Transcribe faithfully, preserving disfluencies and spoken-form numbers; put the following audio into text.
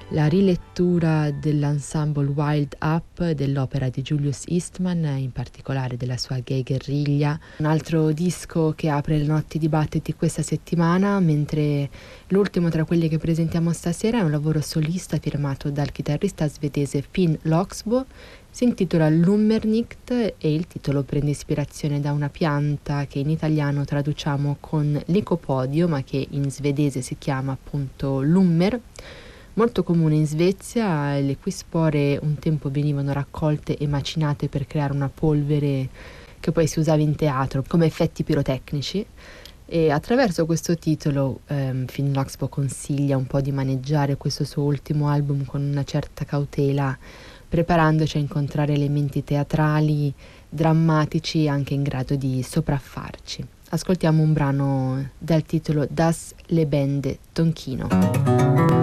la rilettura dell'ensemble Wild Up dell'opera di Julius Eastman, in particolare della sua Gay Guerriglia, un altro disco che apre le notti dibattiti questa settimana, mentre l'ultimo tra quelli che presentiamo stasera è un lavoro solista firmato dal chitarrista svedese Finn Loxbo. Si intitola Lummernicht e il titolo prende ispirazione da una pianta che in italiano traduciamo con licopodio, ma che in svedese si chiama appunto lummer, molto comune in Svezia, le cui spore un tempo venivano raccolte e macinate per creare una polvere che poi si usava in teatro come effetti pirotecnici. E attraverso questo titolo ehm, Finn Loxbo consiglia un po' di maneggiare questo suo ultimo album con una certa cautela, preparandoci a incontrare elementi teatrali, drammatici, anche in grado di sopraffarci. Ascoltiamo un brano dal titolo Das Lebende Tonchino.